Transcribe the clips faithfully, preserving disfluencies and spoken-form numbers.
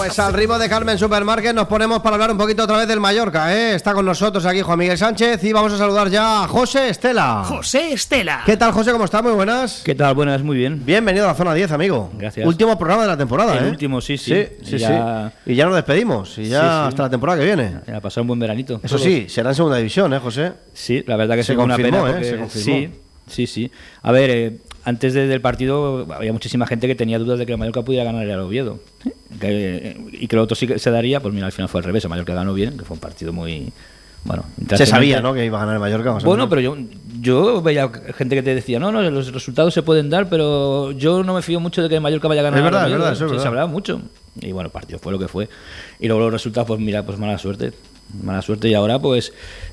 Pues al ritmo de Carmen Supermarket nos ponemos para hablar un poquito otra vez del Mallorca, ¿eh? Está con nosotros aquí Juan Miguel Sánchez y vamos a saludar ya a José Estela. José Estela. ¿Qué tal, José? ¿Cómo estás? Muy buenas. ¿Qué tal? Buenas, muy bien. Bienvenido a la zona diez, amigo. Gracias. Último programa de la temporada, El ¿eh? último, sí, sí. Sí, sí, y ya... sí. Y ya nos despedimos. Y ya Sí, sí. hasta la temporada que viene. Ya pasar un buen veranito. Eso Todos. sí, será en segunda división, ¿eh, José? Sí, la verdad que Se es una confirmó, pena. ¿eh? Porque... Se confirmó. Sí, sí, sí. A ver, eh, antes de, del partido había muchísima gente que tenía dudas de que el Mallorca pudiera ganar al Oviedo. Que, y que lo otro sí que se daría, pues mira, al final fue al revés. El Mallorca ganó bien, que fue un partido muy... Bueno, Se sabía, ¿no?, que iba a ganar el Mallorca. Más bueno, pero yo, yo veía gente que te decía, no, no, los resultados se pueden dar, pero yo no me fío mucho de que el Mallorca vaya a ganar. Es verdad, al es Oviedo. verdad, eso es Sí, verdad. se hablaba mucho. Y bueno, el partido fue lo que fue. Y luego los resultados, pues mira, pues mala suerte. Mala suerte. Y ahora, pues...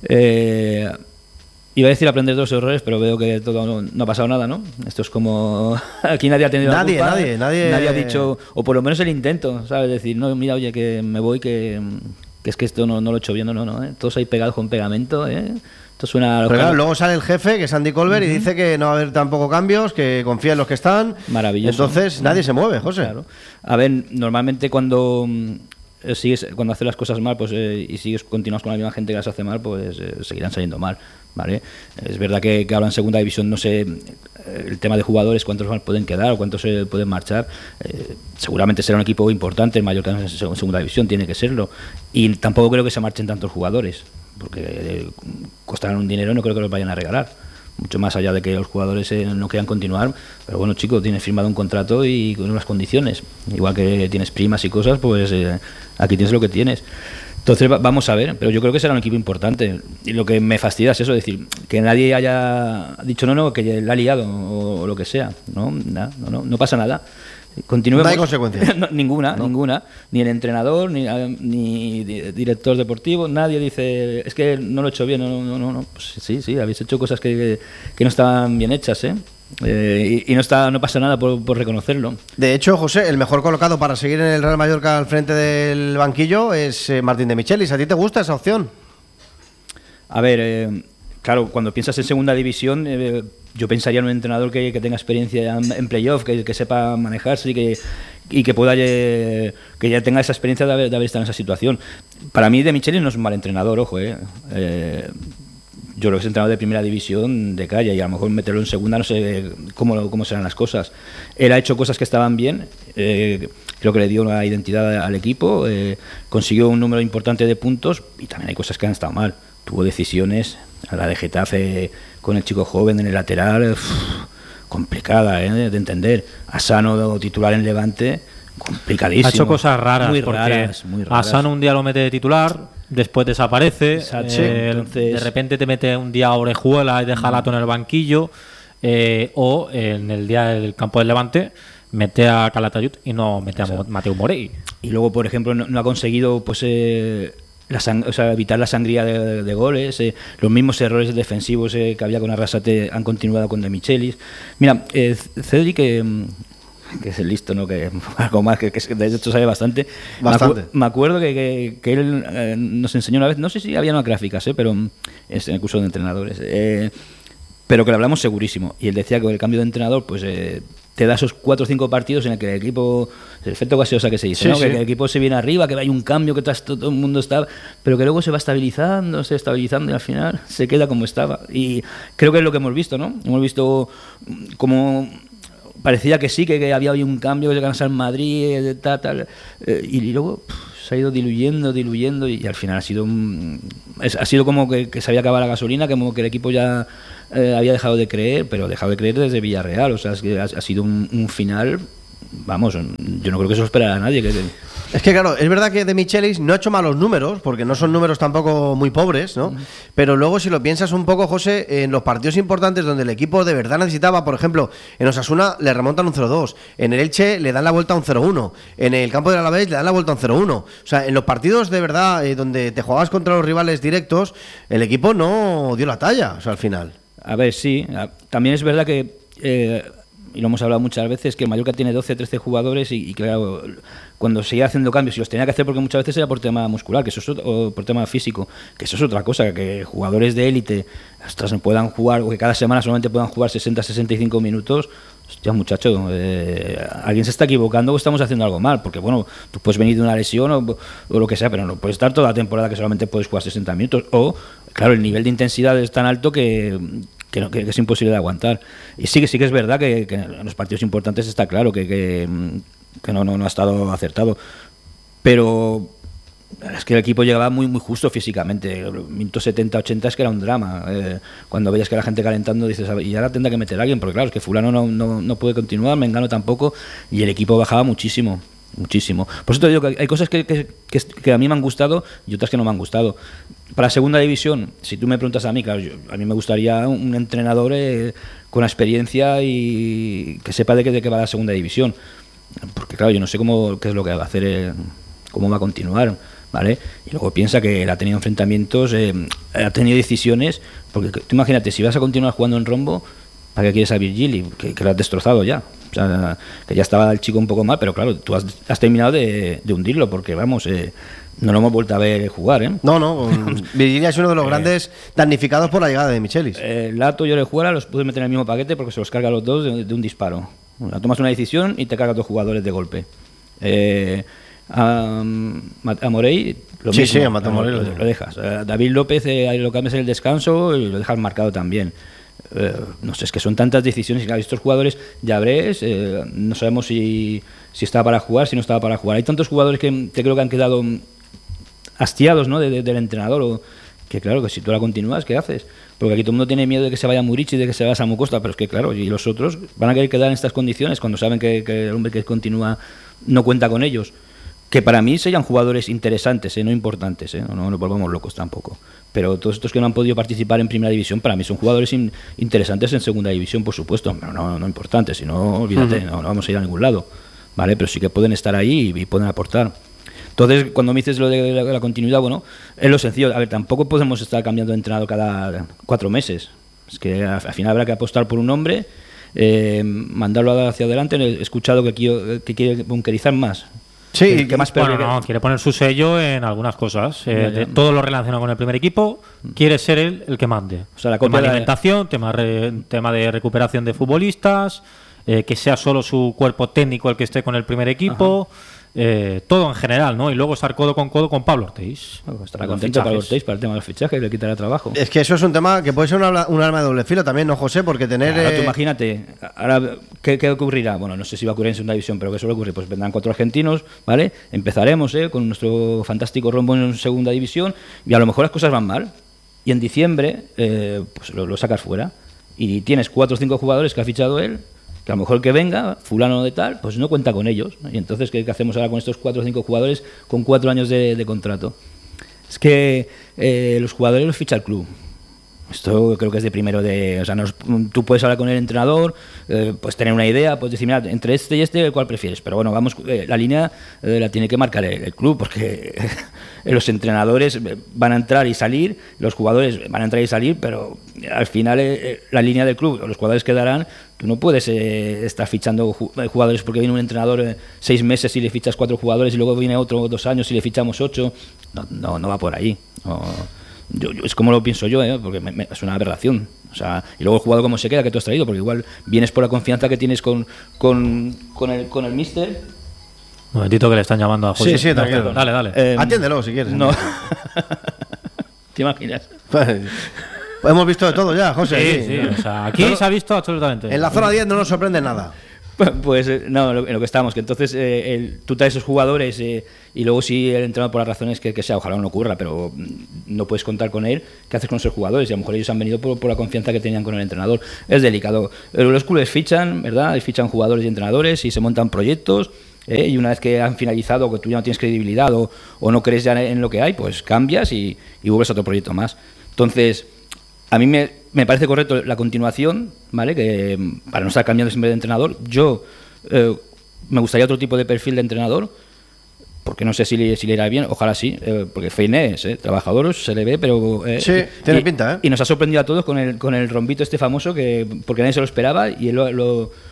Eh, iba a decir aprender de los errores, pero veo que todo no, no ha pasado nada, ¿no? Esto es como... Aquí nadie ha tenido la Nadie, culpa. nadie, nadie- Nadie ha dicho... O por lo menos el intento, ¿sabes? Decir, no, mira, oye, que me voy, que... que es que esto no, no lo he hecho bien, no, no, no, ¿eh? Todos ahí pegados con pegamento, ¿eh? Esto suena... a los Pero claro, can- luego sale el jefe, que es Andy Colbert, uh-huh. y dice que no va a haber tampoco cambios, que confía en los que están. Maravilloso. Entonces nadie se mueve, José. Claro. A ver, normalmente cuando mm, sigues, cuando haces las cosas mal, pues eh, y sigues continúas con la misma gente que las hace mal, pues eh, seguirán saliendo mal, ¿vale? Es verdad que, que ahora en segunda división no sé eh, el tema de jugadores, cuántos más pueden quedar o cuántos se pueden marchar. Eh, seguramente será un equipo importante, el Mallorca en segunda división tiene que serlo, y tampoco creo que se marchen tantos jugadores, porque eh, costarán un dinero y no creo que los vayan a regalar. Mucho más allá de que los jugadores eh, no quieran continuar, pero bueno, chico, tienes firmado un contrato y con unas condiciones, igual que tienes primas y cosas, pues eh, aquí tienes lo que tienes. Entonces va, vamos a ver, pero yo creo que será un equipo importante. Y lo que me fastidia es eso, es decir, que nadie haya dicho no, no, que la ha liado o, o lo que sea. No, no, no, no, no pasa nada. Continuemos. No hay consecuencias. No, ninguna, No. ninguna. Ni el entrenador, ni, ni di- director deportivo, nadie dice, es que no lo he hecho bien. No, no, no, no. Pues sí, sí, habéis hecho cosas que, que, que no estaban bien hechas, ¿eh? Eh, y, y no está no pasa nada por, por reconocerlo. De hecho, José, el mejor colocado para seguir en el Real Mallorca al frente del banquillo es eh, Martín de Michelis. ¿A ti te gusta esa opción? A ver, eh, claro, cuando piensas en segunda división, eh, yo pensaría en un entrenador que, que tenga experiencia en, en playoff, que, que sepa manejarse y que, y que pueda eh, que ya tenga esa experiencia de haber, de haber estado en esa situación. Para mí, de Michelis no es un mal entrenador, ojo, eh. Eh, yo creo que es entrenador de primera división de calle y a lo mejor meterlo en segunda no sé cómo, cómo serán las cosas. Él ha hecho cosas que estaban bien, eh, creo que le dio una identidad al equipo, eh, consiguió un número importante de puntos y también hay cosas que han estado mal. Tuvo decisiones, a la de Getafe con el chico joven en el lateral, uf, complicada, ¿eh? De entender. Asano titular en Levante, complicadísimo. Ha hecho cosas raras, muy porque raras, muy raras. Asano un día lo mete de titular, después desaparece, Exacto. eh, Entonces- de repente te mete un día a Orejuela y deja a Lato en el banquillo, eh, o en el día del campo del Levante mete a Calatayud y no mete a Mo- Mateu Morey. Y luego, por ejemplo, no, no ha conseguido pues eh, la sang- o sea, evitar la sangría de, de- de goles. Eh, los mismos errores defensivos eh, que había con Arrasate han continuado con De Michelis. Mira, eh, Cedric, que, mm, que es el listo, ¿no? Que algo más, que, que es- de hecho sabe bastante. Bastante. Me, acu- me acuerdo que, que, que él eh, nos enseñó una vez, no sé si había unas gráficas, eh, pero mm, es en el curso de entrenadores. Eh, pero que lo hablamos segurísimo. Y él decía que el cambio de entrenador, pues eh, te da esos cuatro o cinco partidos en el que el equipo, el efecto gaseosa que se dice, Sí, ¿no? sí. Que, que el equipo se viene arriba, que hay un cambio, que tras- todo el mundo está, pero que luego se va estabilizando, se estabilizando y al final se queda como estaba. Y creo que es lo que hemos visto, ¿no? Hemos visto mm, como parecía que sí, que, que había hoy un cambio, que ganase al Madrid, eh, tal, tal, eh, y luego pff, se ha ido diluyendo, diluyendo y, y al final ha sido un, es- ha sido como que, que se había acabado la gasolina, como que el equipo ya eh, había dejado de creer, pero dejado de creer desde Villarreal, o sea, es que ha, ha sido un, un final, vamos, yo no creo que eso esperara a nadie. Que, que- Es que claro, es verdad que De Michelis no ha hecho malos números, porque no son números tampoco muy pobres, ¿no? Pero luego si lo piensas un poco, José, en los partidos importantes donde el equipo de verdad necesitaba, por ejemplo, en Osasuna le remontan un cero dos, en el Elche le dan la vuelta a un cero uno, en el campo del Alavés le dan la vuelta a un cero uno. O sea, en los partidos de verdad eh, donde te jugabas contra los rivales directos, el equipo no dio la talla, o sea, al final. A ver, sí. a- También es verdad que eh, y lo hemos hablado muchas veces, que el Mallorca tiene doce, trece jugadores y, y claro, cuando seguía haciendo cambios y los tenía que hacer porque muchas veces era por tema muscular, que eso es otro, o por tema físico, que eso es otra cosa, que jugadores de élite ostras, puedan jugar, o que cada semana solamente puedan jugar sesenta, sesenta y cinco minutos. Hostia, muchacho, eh, alguien se está equivocando o estamos haciendo algo mal, porque bueno, tú puedes venir de una lesión o, o lo que sea, pero no puedes estar toda la temporada que solamente puedes jugar sesenta minutos, o claro, el nivel de intensidad es tan alto que, que, no, que, que es imposible de aguantar. Y sí que sí que es verdad que, que en los partidos importantes está claro que, que, que no, no, no ha estado acertado, pero es que el equipo llegaba muy muy justo físicamente. Minutos setenta, ochenta es que era un drama. Eh, cuando veías que la gente calentando dices, y ahora tendrá que meter a alguien, porque claro, es que fulano no, no, no puede continuar, Mengano tampoco, y el equipo bajaba muchísimo, muchísimo. Por eso te digo que hay cosas que, que, que, que a mí me han gustado y otras que no me han gustado. Para la segunda división, si tú me preguntas a mí, claro, yo, a mí me gustaría un entrenador eh, con experiencia y que sepa de qué, de qué va la segunda división. Porque claro, yo no sé cómo qué es lo que va a hacer, eh, cómo va a continuar. ¿Vale? Y luego piensa que él ha tenido enfrentamientos, eh, ha tenido decisiones, porque tú imagínate, si vas a continuar jugando en rombo, ¿para qué quieres a Virgili? Que, que lo has destrozado ya. O sea, que ya estaba el chico un poco mal, pero claro, tú has, has terminado de, de hundirlo, porque vamos, eh, no lo hemos vuelto a ver jugar, ¿eh? No, no, Virgili es uno de los grandes damnificados por la llegada de Michelis. Eh, Lato y Orejuela los puedes meter en el mismo paquete porque se los carga a los dos de, de un disparo. Bueno, tomas una decisión y te cargas dos jugadores de golpe. Eh... A, a Morey lo sí, mismo, sí, a Morey lo, lo dejas. A David López eh, lo cambias en el descanso y lo dejas marcado también. Eh, no sé, es que son tantas decisiones y claro, estos jugadores ya ves, eh, no sabemos si, si estaba para jugar, si no estaba para jugar. Hay tantos jugadores que te creo que han quedado hastiados, ¿no? de, de, del entrenador, o, que claro, que si tú la continúas, ¿qué haces? Porque aquí todo el mundo tiene miedo de que se vaya Muric y de que se vaya Samu Costa, pero es que claro, y los otros van a querer quedar en estas condiciones cuando saben que, que el hombre que continúa no cuenta con ellos. Que para mí serían jugadores interesantes, ¿eh? No importantes, ¿eh? no, no nos volvamos locos tampoco. Pero todos estos que no han podido participar en primera división, para mí son jugadores in, interesantes en segunda división, por supuesto, pero no, no importantes, si no, olvídate, uh-huh. no, no vamos a ir a ningún lado, ¿vale? Pero sí que pueden estar ahí y, y pueden aportar. Entonces, cuando me dices lo de la, la continuidad, bueno, es lo sencillo. A ver, tampoco podemos estar cambiando de entrenador cada cuatro meses. Es que al, al final habrá que apostar por un hombre, eh, mandarlo hacia adelante. He escuchado que, quiero, que quiere bunkerizar más. Sí, que más bueno, no, quiere poner su sello en algunas cosas. Eh, de todo lo relacionado con el primer equipo, quiere ser él el que mande. O sea, la tema de alimentación, tema, re, tema de recuperación de futbolistas, eh, que sea solo su cuerpo técnico el que esté con el primer equipo. Eh, todo en general, ¿no? Y luego estar codo con codo con Pablo Ortiz. Bueno, estará contento Pablo Ortiz para el tema de los fichajes, le quitará trabajo. Es que eso es un tema que puede ser una, un arma de doble filo también, ¿no, José? Porque tener... Claro, eh... tú imagínate, ahora, ¿qué, ¿qué ocurrirá? Bueno, no sé si va a ocurrir en segunda división, pero ¿qué suele ocurrir? Pues vendrán cuatro argentinos, ¿vale? Empezaremos ¿eh? con nuestro fantástico rombo en segunda división y a lo mejor las cosas van mal y en diciembre eh, pues lo, lo sacas fuera y tienes cuatro o cinco jugadores que ha fichado él, que a lo mejor que venga, fulano de tal, pues no cuenta con ellos. Y entonces, ¿qué, qué hacemos ahora con estos cuatro o cinco jugadores con cuatro años de, de contrato? Es que eh, los jugadores los ficha el club. Esto creo que es de primero de... O sea, nos, tú puedes hablar con el entrenador, eh, pues tener una idea, pues decir, mira, entre este y este, ¿cuál prefieres? Pero bueno, vamos, eh, la línea eh, la tiene que marcar el, el club, porque los entrenadores van a entrar y salir, los jugadores van a entrar y salir, pero al final eh, la línea del club, los jugadores quedarán. Tú no puedes eh, estar fichando jugadores porque viene un entrenador eh, seis meses y le fichas cuatro jugadores y luego viene otro dos años y le fichamos ocho. No, no, no va por ahí. No. Yo, yo, es como lo pienso yo, ¿eh? Porque me, me, es una aberración. O sea, y luego el jugador cómo se queda, que tú has traído, porque igual vienes por la confianza que tienes con, con, con el con el míster. Un momentito que le están llamando a José. Sí, sí, tranquilo. No, dale, dale. Eh, Atiéndelo si quieres. No. ¿Te imaginas? Hemos visto de todo ya, José. Sí, sí, o sea, aquí no, se ha visto absolutamente. En la zona diez no nos sorprende nada. Pues no, en lo que estamos, que entonces eh, el, tú traes esos jugadores eh, y luego si el entrenador por las razones que, que sea, ojalá no ocurra, pero no puedes contar con él, ¿qué haces con esos jugadores? Y a lo mejor ellos han venido por, por la confianza que tenían con el entrenador. Es delicado. Los clubes fichan, ¿verdad? Y fichan jugadores y entrenadores y se montan proyectos. ¿eh? Y una vez que han finalizado, que tú ya no tienes credibilidad o, o no crees ya en lo que hay, pues cambias y, y vuelves a otro proyecto más. Entonces, a mí me, me parece correcto la continuación, ¿vale? Que para no estar cambiando siempre de entrenador, yo eh, me gustaría otro tipo de perfil de entrenador, porque no sé si le, si le irá bien, ojalá sí, eh, porque Feine es, eh, trabajador, se le ve, pero... Eh, sí, tiene y, pinta, ¿eh? Y nos ha sorprendido a todos con el, con el rombito este famoso, que porque nadie se lo esperaba y él lo, lo,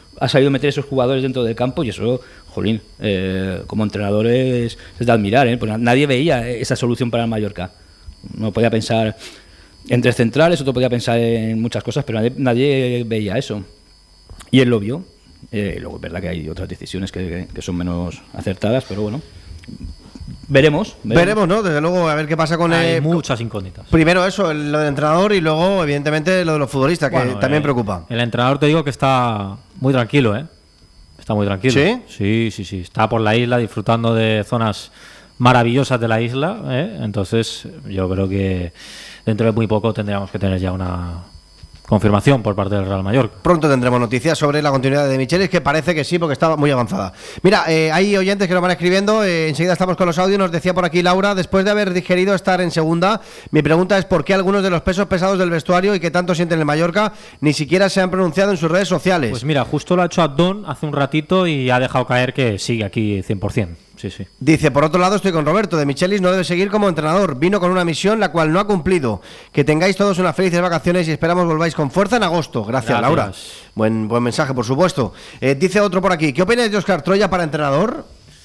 ha sabido meter esos jugadores dentro del campo y eso, jolín, eh, como entrenador es, es de admirar, ¿eh? Porque nadie veía esa solución para el Mallorca. No podía pensar en tres centrales, otro podía pensar en muchas cosas, pero nadie, nadie veía eso. Y él lo vio. Eh, luego es verdad que hay otras decisiones que, que son menos acertadas, pero bueno, veremos, veremos. Veremos, ¿no? Desde luego, a ver qué pasa con... Hay eh, muchas incógnitas. Primero eso, lo del entrenador y luego, evidentemente, lo de los futbolistas, que bueno, también eh, preocupa. El entrenador te digo que está muy tranquilo, ¿eh? Está muy tranquilo. ¿Sí? Sí, sí, sí. Está por la isla disfrutando de zonas maravillosas de la isla, ¿eh? Entonces yo creo que dentro de muy poco tendríamos que tener ya una confirmación por parte del Real Mallorca. Pronto tendremos noticias sobre la continuidad de Michelis, que parece que sí, porque estaba muy avanzada. Mira, eh, hay oyentes que nos van escribiendo, eh, enseguida estamos con los audios. Nos decía por aquí Laura, después de haber digerido estar en segunda, mi pregunta es por qué algunos de los pesos pesados del vestuario y que tanto sienten en el Mallorca ni siquiera se han pronunciado en sus redes sociales. Pues mira, justo lo ha hecho Abdón hace un ratito y ha dejado caer que sigue aquí cien por ciento. Sí, sí. Dice, por otro lado estoy con Roberto, de Michelis no debe seguir como entrenador, vino con una misión la cual no ha cumplido. Que tengáis todos unas felices vacaciones y esperamos volváis con fuerza en agosto. Gracias, Gracias. Laura. Buen, buen mensaje, por supuesto. Eh, dice otro por aquí, ¿qué opináis de Óscar Troya para entrenador?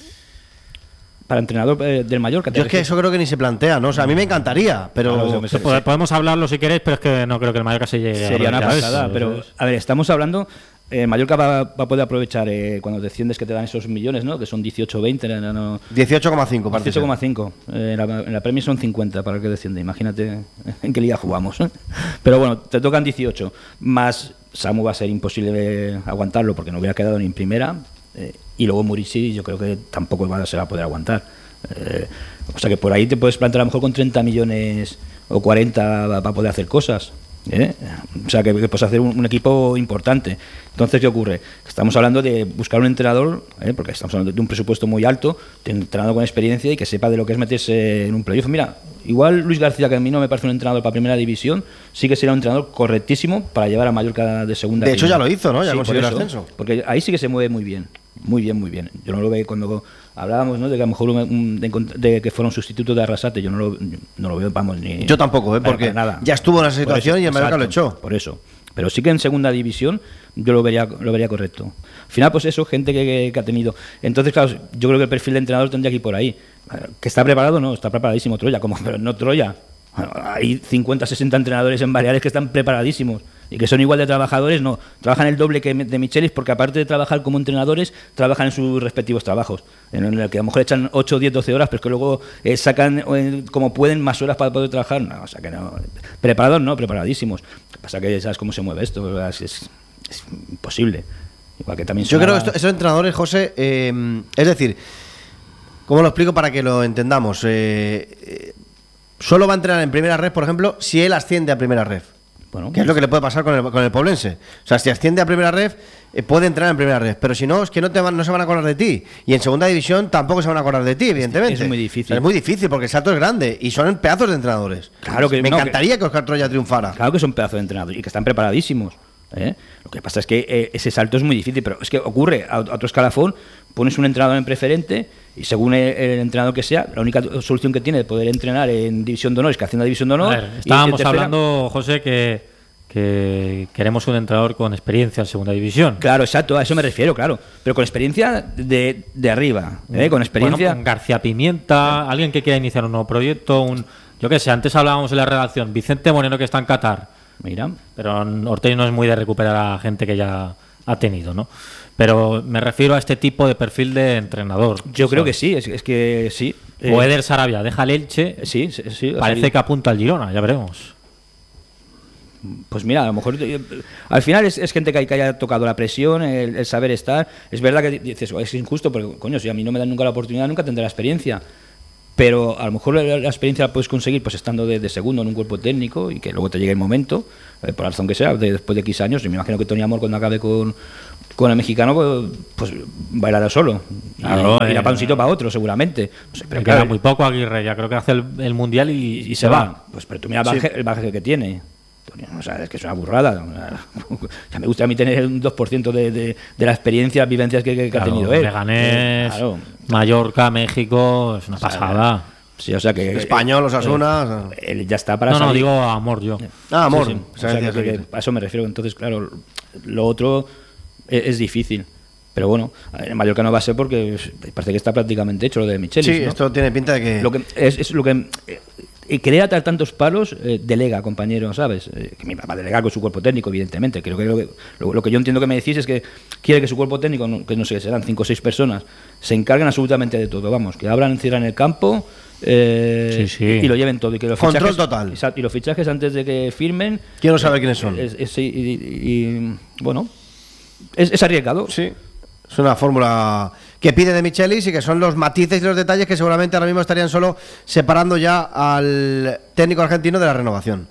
Para entrenador eh, del Mallorca. Yo es que eso creo que ni se plantea, ¿no? O sea, a mí me encantaría, pero... Claro, se, se, se, podemos hablarlo si queréis, pero es que no creo que el Mallorca se llegue. Sería una pasada, pero a ver, estamos hablando... Eh, Mallorca va, va a poder aprovechar eh, cuando desciendes que te dan esos millones, ¿no? Que son dieciocho veinte. No, no, dieciocho coma cinco, parece. dieciocho coma cinco. Eh, en, la, en la Premier son cincuenta para el que desciende. Imagínate en qué liga jugamos. Pero bueno, te tocan dieciocho. Más Samu va a ser imposible aguantarlo porque no hubiera quedado ni en primera. Eh, y luego Muricy yo creo que tampoco va, se va a poder aguantar. Eh, o sea que por ahí te puedes plantear a lo mejor con treinta millones o cuarenta para poder hacer cosas. ¿Eh? O sea que, que puedes hacer un, un equipo importante. Entonces, ¿qué ocurre? Estamos hablando de buscar un entrenador, ¿eh? Porque estamos hablando de un presupuesto muy alto, de un entrenador con experiencia y que sepa de lo que es meterse en un playoff. Mira, igual Luis García, que a mí no me parece un entrenador para primera división, sí que será un entrenador correctísimo para llevar a Mallorca de segunda. De hecho, ya lo hizo, ¿no? Ya sí, consiguió el eso, ascenso. Porque ahí sí que se mueve muy bien. Muy bien, muy bien. Yo no lo veo cuando hablábamos, ¿no? De que a lo mejor un, de, de que fuera un sustituto de Arrasate. Yo no lo, no lo veo, vamos, ni. Yo tampoco, ¿eh? Porque nada. Ya estuvo en esa situación eso, y el Mallorca lo echó. Por eso. Pero sí que en segunda división yo lo vería, lo vería correcto. Al final, pues eso, gente que, que, que ha tenido. Entonces, claro, yo creo que el perfil de entrenador tendría que ir por ahí. ¿Que está preparado? No, está preparadísimo Troya, como, pero no Troya. Hay cincuenta, sesenta entrenadores en Baleares que están preparadísimos y que son igual de trabajadores, no, trabajan el doble que de Michelis porque aparte de trabajar como entrenadores, trabajan en sus respectivos trabajos, en el que a lo mejor echan ocho, diez, doce horas, pero que luego eh, sacan eh, como pueden más horas para poder trabajar, no, o sea que no, preparados no, preparadísimos. Lo que pasa que sabes cómo se mueve esto, es, es, es imposible. Igual que también yo sonaba... creo que esto, esos entrenadores, José, eh, es decir, ¿cómo lo explico para que lo entendamos? Eh, eh, Solo va a entrenar en primera red, por ejemplo, si él asciende a primera red. Bueno, que es lo que le puede pasar con el, con el Poblense. O sea, si asciende a primera red, eh, puede entrar en primera red. Pero si no, es que no, te van, no se van a acordar de ti. Y en segunda división tampoco se van a acordar de ti, evidentemente. Es muy difícil. O sea, es muy difícil porque el salto es grande y son pedazos de entrenadores. Claro que Me no, encantaría que, que Óscar Troya triunfara. Claro que son pedazos de entrenadores y que están preparadísimos. ¿eh? Lo que pasa es que eh, ese salto es muy difícil, pero es que ocurre a, a otro escalafón, pones un entrenador en preferente y según el, el entrenador que sea, la única solución que tiene de poder entrenar en División de Honor es que hacienda División de Honor. A ver, estábamos hablando, José, que, que queremos un entrenador con experiencia en Segunda División. Claro, exacto, a eso me refiero, claro. Pero con experiencia de, de arriba, ¿eh? Con experiencia... Bueno, con García Pimienta, sí. Alguien que quiera iniciar un nuevo proyecto, un... Yo qué sé, antes hablábamos en la redacción, Vicente Moreno que está en Qatar. Mira. Pero Ortega no es muy de recuperar a gente que ya ha tenido, ¿no? Pero me refiero a este tipo de perfil de entrenador. Yo ¿sabes? Creo que sí, es, es que sí. O Eder Sarabia, deja el Elche. Sí, sí, sí. Parece sí. que apunta al Girona, ya veremos. Pues mira, a lo mejor al final es, es gente que, que haya tocado la presión, el, el saber estar. Es verdad que dices, es injusto, porque coño, si a mí no me dan nunca la oportunidad, nunca tendré la experiencia. Pero a lo mejor la, la experiencia la puedes conseguir pues estando de, de segundo en un cuerpo técnico y que luego te llegue el momento, eh, por la razón que sea, de, después de X años. Y me imagino que Tony Amor, cuando acabe con, con el mexicano, pues, pues bailará solo. Claro, y irá eh, para un sitio para otro, seguramente. No sé, pero queda claro, muy poco Aguirre, ya creo que hace el, el mundial y, y, y se, se va. va. Pues pero tú mira el bagaje, sí. el bagaje que tiene. O sea, es que es una burrada. Ya me gusta a mí tener un dos por ciento de, de, de la experiencia, las vivencias que, que, claro, ha tenido él. Leganés, claro. Mallorca, México, es una o sea, pasada. Sí, o sea que Español, Osasuna, eh, él ya está para no, salir. No, digo Amor yo. Ah, Amor. Sí, sí. O sea, que, que, a eso me refiero. Entonces, claro, lo otro es, es difícil. Pero bueno, en Mallorca no va a ser porque parece que está prácticamente hecho lo de Michelis. Sí, ¿no? Esto tiene pinta de que... Lo que es, es lo que... Eh, crea tantos palos, eh, delega, compañero, ¿sabes? Eh, que va a delegar con su cuerpo técnico, evidentemente. Creo que lo, que lo, lo que yo entiendo que me decís es que quiere que su cuerpo técnico, no, que no sé, serán cinco o seis personas, se encarguen absolutamente de todo. Vamos, que abran, cierran el campo eh, sí, sí. y lo lleven todo. Y que los Control fichajes, total. Exacto, y los fichajes antes de que firmen... Quiero saber quiénes son. Es, es, y, y, y, bueno, es, es arriesgado. Sí. Es una fórmula que pide de Michelis y que son los matices y los detalles que seguramente ahora mismo estarían solo separando ya al técnico argentino de la renovación.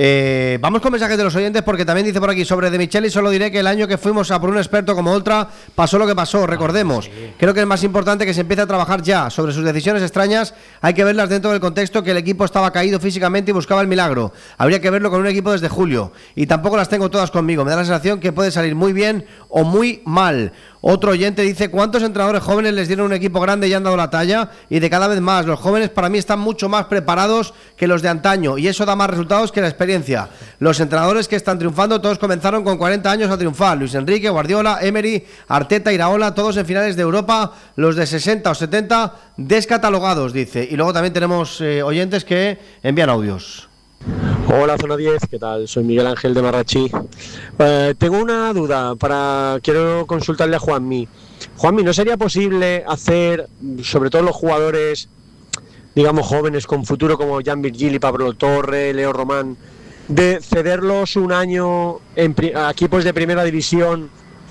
Eh, vamos con mensajes de los oyentes porque también dice por aquí sobre De Michelis. Solo diré que el año que fuimos a por un experto como Oltra pasó lo que pasó, recordemos. Sí. Creo que es más importante que se empiece a trabajar ya. Sobre sus decisiones extrañas hay que verlas dentro del contexto que el equipo estaba caído físicamente y buscaba el milagro. Habría que verlo con un equipo desde julio y tampoco las tengo todas conmigo. Me da la sensación que puede salir muy bien o muy mal. Otro oyente dice: ¿cuántos entrenadores jóvenes les dieron un equipo grande y han dado la talla? Y de cada vez más, los jóvenes para mí están mucho más preparados que los de antaño y eso da más resultados que la experiencia. Los entrenadores que están triunfando todos comenzaron con cuarenta años a triunfar: Luis Enrique, Guardiola, Emery, Arteta, Iraola, todos en finales de Europa. Los de sesenta o setenta descatalogados, dice. Y luego también tenemos eh, oyentes que envían audios. Hola Zona diez, ¿qué tal? Soy Miguel Ángel de Marrachí. Eh, tengo una duda, para quiero consultarle a Juanmi. Juanmi, ¿no sería posible hacer, sobre todo los jugadores, digamos jóvenes con futuro como Jan Virgili, Pablo Torre, Leo Román, de cederlos un año en, a equipos de primera división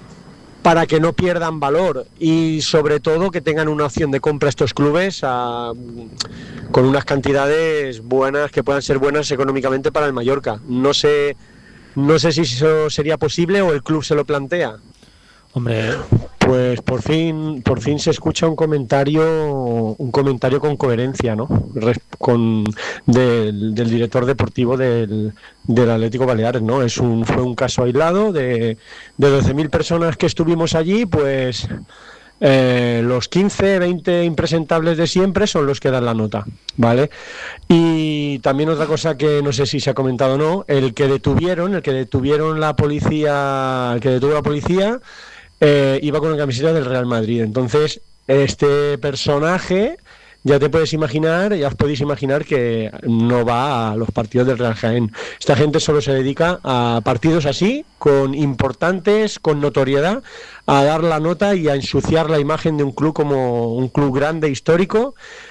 para que no pierdan valor y sobre todo que tengan una opción de compra a estos clubes a, con unas cantidades buenas, que puedan ser buenas económicamente para el Mallorca? No sé, no sé si eso sería posible o el club se lo plantea. Hombre, pues por fin, por fin se escucha un comentario, un comentario con coherencia, ¿no? Con del, del director deportivo del, del Atlético Baleares, ¿no? Es un, fue un caso aislado de, de doce mil personas que estuvimos allí, pues eh, los quince, veinte impresentables de siempre son los que dan la nota, ¿vale? Y también otra cosa que no sé si se ha comentado o no, el que detuvieron, el que detuvieron la policía, el que detuvo la policía, Eh, iba con la camiseta del Real Madrid. Entonces este personaje, ya te puedes imaginar, ya os podéis imaginar que no va a los partidos del Real Jaén. Esta gente solo se dedica a partidos así, con importantes, con notoriedad, a dar la nota y a ensuciar la imagen de un club como un club grande, histórico,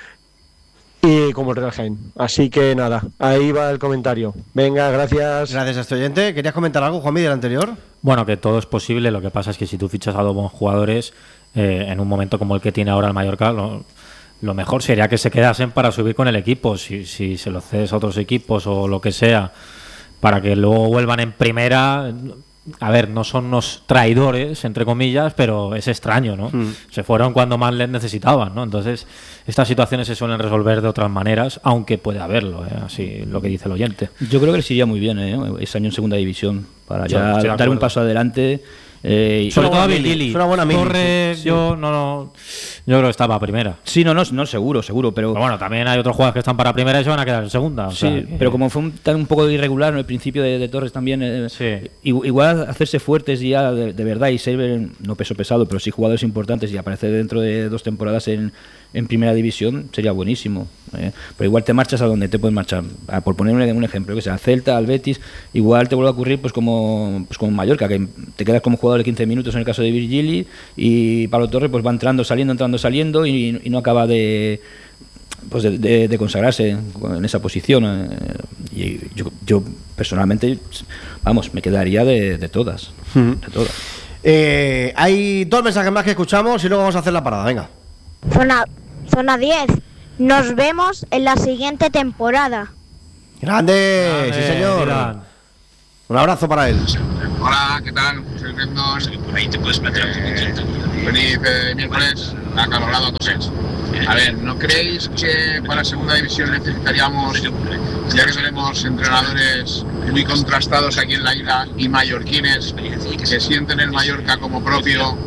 y como el Real Jaén. Así que nada, ahí va el comentario. Venga, gracias. Gracias a este oyente. ¿Querías comentar algo, Juanmi, del anterior? Bueno, que todo es posible. Lo que pasa es que si tú fichas a dos buenos jugadores, eh, en un momento como el que tiene ahora el Mallorca, lo, lo mejor sería que se quedasen para subir con el equipo. Si, si se los cedes a otros equipos o lo que sea, para que luego vuelvan en primera... A ver, no son unos traidores, entre comillas, pero es extraño, ¿no? Mm. Se fueron cuando más les necesitaban, ¿no? Entonces, estas situaciones se suelen resolver de otras maneras, aunque puede haberlo, ¿eh? Así lo que dice el oyente. Yo creo que les iría muy bien, ¿eh? Ese año en segunda división, para ya sí, dar un paso adelante. Eh, Sobre todo a Virgili. Es una buena mili. Torres, sí. yo no, no, yo creo que estaba primera. Sí, no, no, no, seguro, seguro, pero... pero bueno, también hay otros jugadores que están para primera y se van a quedar en segunda. O sí, sea, que... pero como fue un, tan un poco irregular en el principio de, de Torres también, eh, sí. igual hacerse fuertes ya de, de verdad y ser, no peso pesado, pero sí jugadores importantes y aparecer dentro de dos temporadas en, en primera división sería buenísimo. Eh. Pero igual te marchas a donde te puedes marchar. Ah, por poner un, un ejemplo, que sea al Celta, al Betis, igual te vuelve a ocurrir pues como, pues como Mallorca, que te quedas como jugador de quince minutos en el caso de Virgili y Pablo Torre pues va entrando, saliendo, entrando, saliendo y, y no acaba de pues de, de, de consagrarse en esa posición. Y yo, yo personalmente, vamos, me quedaría de, de todas, mm. de todas. Eh, hay dos mensajes más que escuchamos y luego vamos a hacer la parada, venga. Zona, zona diez. Nos vemos en la siguiente temporada. ¡Grande! Grande sí, señor. Gran. Un abrazo para él. Hola, ¿qué tal? Soy Rendón. Ahí te puedes meter. Eh, feliz eh, miércoles, acalorado a todos. A ver, ¿no creéis que para segunda división necesitaríamos, ya que tenemos entrenadores muy contrastados aquí en la isla y mallorquines que sienten el Mallorca como propio,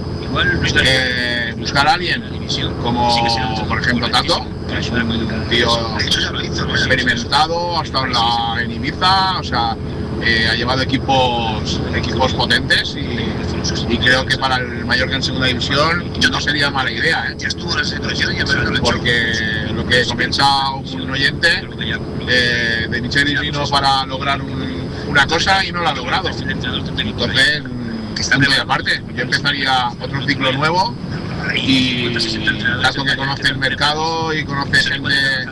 eh, buscar a alguien como, por ejemplo, Tato, que es un tío experimentado, ha estado en, la, en Ibiza, o sea, eh, ha llevado equipos equipos potentes y, y creo que para el Mallorca en segunda división no sería mala idea, ¿eh? Porque lo que comenta un oyente, eh, De Michelis vino para lograr un, una cosa y no la ha logrado. Entonces, punto y aparte, yo empezaría otro ciclo nuevo y caso que conoce el mercado y conoce gente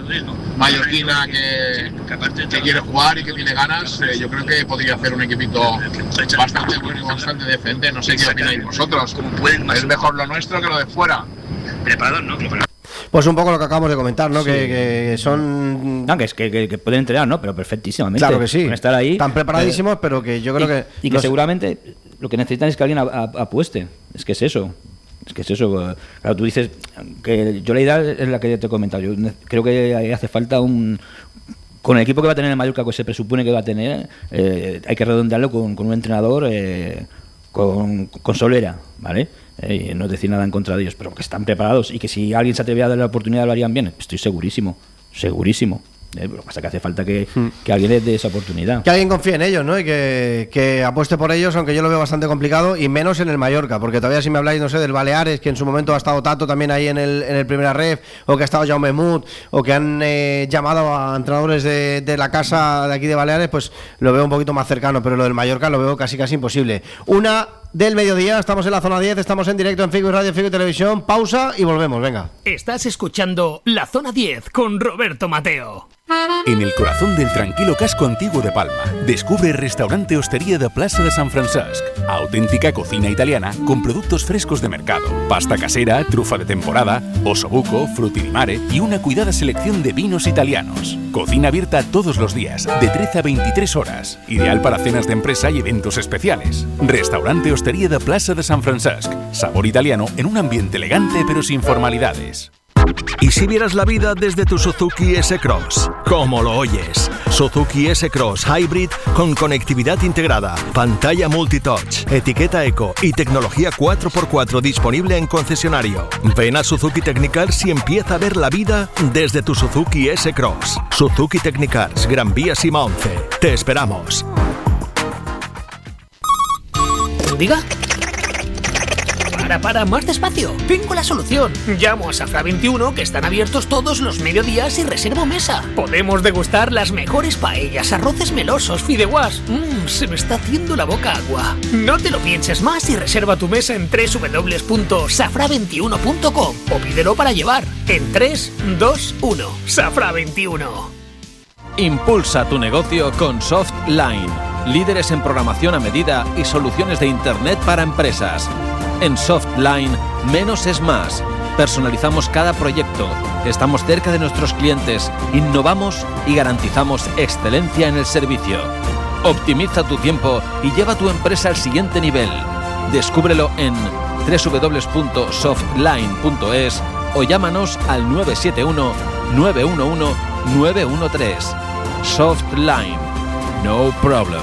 mallorquina que, que quiere jugar y que tiene ganas, eh, yo creo que podría hacer un equipito bastante bueno y bastante decente. No sé qué opináis vosotros. Es mejor lo nuestro que lo de fuera. Preparado, no, Pues un poco lo que acabamos de comentar, ¿no? Sí. Que, que son... No, que, es que, que, que pueden entrenar, ¿no? Pero perfectísimamente. Claro que sí. Pueden estar ahí. Están preparadísimos, eh, pero que yo creo y, que... Y que los... seguramente lo que necesitan es que alguien apueste. Es que es eso. Es que es eso. Claro, tú dices que yo la idea es la que te he comentado. Yo creo que hace falta un... Con el equipo que va a tener el Mallorca, que se presupone que va a tener, eh, hay que redondearlo con, con un entrenador eh, con, con solera, ¿vale? Eh, no decir nada en contra de ellos, pero que están preparados y que si alguien se atrevía a darle la oportunidad lo harían bien. Estoy segurísimo, segurísimo. Eh, lo que pasa es que hace falta que, hmm. que alguien les dé esa oportunidad. Que alguien confíe en ellos, ¿no? Y que, que apueste por ellos, aunque yo lo veo bastante complicado, y menos en el Mallorca, porque todavía si me habláis, no sé, del Baleares, que en su momento ha estado Tato también ahí en el, en el Primera Ref, o que ha estado Jaume Mut, o que han eh, llamado a entrenadores de, de la casa de aquí de Baleares, pues lo veo un poquito más cercano, pero lo del Mallorca lo veo casi casi imposible. Una del mediodía, estamos en la zona diez, estamos en directo en Figo y Radio, Figo y Televisión, pausa y volvemos, venga. Estás escuchando La Zona diez con Roberto Mateo. En el corazón del tranquilo casco antiguo de Palma, descubre el restaurante Hostería de Plaza de San Francesc. Auténtica cocina italiana con productos frescos de mercado, pasta casera, trufa de temporada, osobuco, frutti di mare y una cuidada selección de vinos italianos. Cocina abierta todos los días, de trece a veintitrés horas, ideal para cenas de empresa y eventos especiales. Restaurante Hostería de Plaza de San Francesc. Sabor italiano en un ambiente elegante pero sin formalidades. ¿Y si vieras la vida desde tu Suzuki S-Cross? ¿Cómo lo oyes? Suzuki S-Cross Hybrid con conectividad integrada, pantalla multitouch, etiqueta eco y tecnología cuatro por cuatro disponible en concesionario. Ven a Suzuki Technicars y empieza a ver la vida desde tu Suzuki S-Cross. Suzuki Technicars, Gran Vía Sima once. Te esperamos. ¿Diga? Para, para, más despacio. Tengo la solución. Llamo a Safra veintiuno, que están abiertos todos los mediodías y reservo mesa. Podemos degustar las mejores paellas, arroces melosos, fideuás. Mmm, se me está haciendo la boca agua. No te lo pienses más y reserva tu mesa en doble u doble u doble u punto safra veintiuno punto com o pídelo para llevar en tres, dos, uno. Safra veintiuno. Impulsa tu negocio con Softline. Líderes en programación a medida y soluciones de Internet para empresas. En Softline, menos es más. Personalizamos cada proyecto, estamos cerca de nuestros clientes, innovamos y garantizamos excelencia en el servicio. Optimiza tu tiempo y lleva tu empresa al siguiente nivel. Descúbrelo en doble u doble u doble u punto softline punto es o llámanos al nueve siete uno, nueve uno uno, nueve uno tres. Softline. No problem.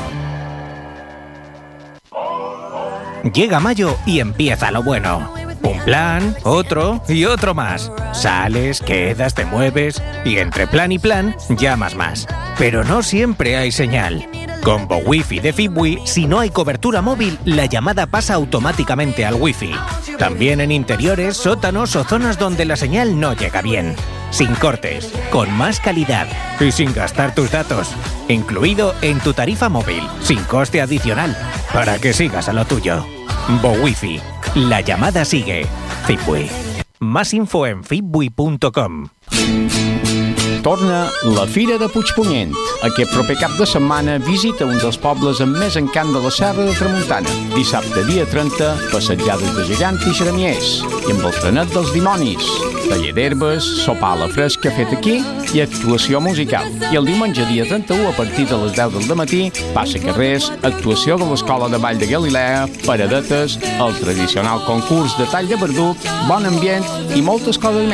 Llega mayo y empieza lo bueno. Un plan, otro y otro más. Sales, quedas, te mueves y entre plan y plan llamas más. Pero no siempre hay señal. Con BoWiFi de Fibwi, si no hay cobertura móvil, la llamada pasa automáticamente al Wi-Fi. También en interiores, sótanos o zonas donde la señal no llega bien. Sin cortes, con más calidad y sin gastar tus datos. Incluido en tu tarifa móvil, sin coste adicional, para que sigas a lo tuyo. BoWiFi. La llamada sigue. Fibwi. Más info en fibwi punto com. Torna la Fira de Puigpunyent. Aquest proper cap de setmana visita un dels pobles amb més encant de la Serra de Tramuntana. Dissabte, dia trenta, passejades de gegant i xeramiers. I amb el trenet dels dimonis. Taller d'herbes, sopar a la fresca fet aquí i actuació musical. I el diumenge, dia trenta-u, a partir de les deu del dematí, passa carrers, actuació de l'Escola de Ball de Galilea, paradetes, el tradicional concurs de tall de verdut, bon ambient i moltes coses més.